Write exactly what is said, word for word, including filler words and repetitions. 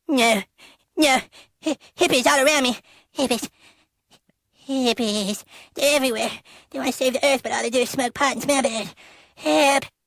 No, no, Hi hippies all around me. Hippies. Hippies. They're everywhere. They want to save the earth, but all they do is smoke pot and smell bad. Help.